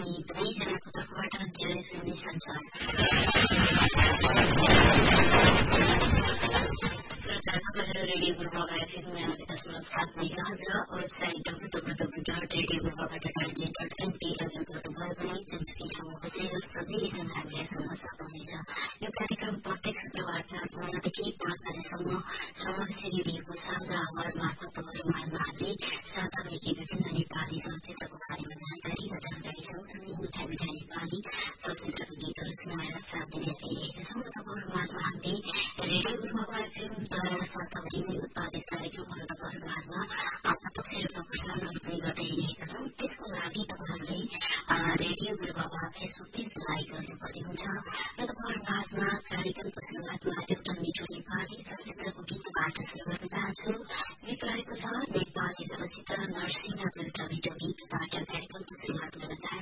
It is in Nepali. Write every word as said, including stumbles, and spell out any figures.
हामी दुवैजनाको तर्फबाट धेरै धेरै संसार रेडियो पूर्वागा एफएम उनानब्बे दशमलव सात मेगाहर्ज र website W W W dot radio पूर्वागा dot RJ dot NP login गर्नुभयो भने जुनसुकै ठाउँमा बसेर सजिलैसँग हामीलाई सुन्न सक्नुहुनेछ। यो कार्यक्रम प्रत्येक शुक्रबार चार पन्ध्रदेखि पाँच बजेसम्म समावेशी रेडियोको साझा आवाज मार्फत तपाईँहरू माझमा हामीले साता भएकी विभिन्न नेपाली चलचित्रको बारेमा जानकारी र जानकारी सँगसँगै मिठा मिठा नेपाली चलचित्रको गीतहरू सुनाएर साथ दिने आइरहेका छौँ र तपाईँहरू माझमा हामीले रेडियो पूर्वागा एफएमद्वारा साताभरिमै उत्पादित कार्यक्रमहरू तपाईँहरू माझमा प्रत्यक्ष रूपमा प्रसारणहरू पनि गर्दै हिँडेका छौँ। त्यसको लागि तपाईँहरूले रेडियो पूर्वागा फेसबुक पेज लाइक गर्नुपर्ने हुन्छ र तपाईँहरू माझमा कार्यक्रमको सुरुवातमा एउटा मिठो नेपाली चलचित्रको गीतबाट सुरु गर्न चाहन्छु। गीत रहेको छ नेपाली चलचित्र नरसिंहको एउटा मिठो गीतबाट कार्यक्रमको सुरुवात गर्न चाहन्छु।